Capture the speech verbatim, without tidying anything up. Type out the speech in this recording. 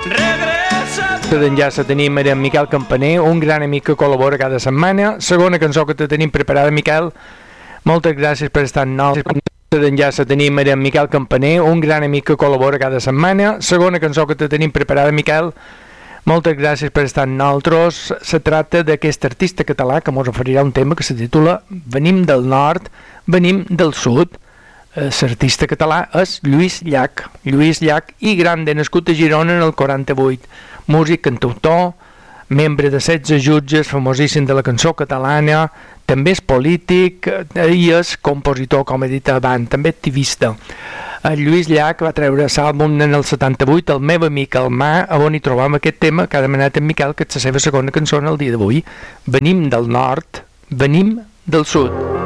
D'enllaç tenim en Miquel Campaner, un gran amic que col·labora cada setmana. Segona cançó que te tenim preparada, Miquel. Moltes gràcies per estar amb nosaltres. D'enllaç tenim en Miquel Campaner, un gran amic que col·labora cada setmana. Segona cançó que te tenim preparada, Miquel. Moltes gràcies per estar amb nosaltres. Se tracta d'aquest artista català que ens oferirà un tema que se titula Venim del nord, venim del sud. L'artista català és Lluís Llach. Lluís Llach i Grande, nascut a Girona en el quaranta-vuit. Músic, cantautor, membre de setze jutges, famosíssim de la cançó catalana, també és polític i és compositor, com he dit abans, també activista. El Lluís Llach va treure l'àlbum en el setanta-vuit, El meu amic el mar, on hi trobam aquest tema que ha demanat en Miquel, que és la seva segona cançó el dia d'avui. Venim del nord, venim del sud.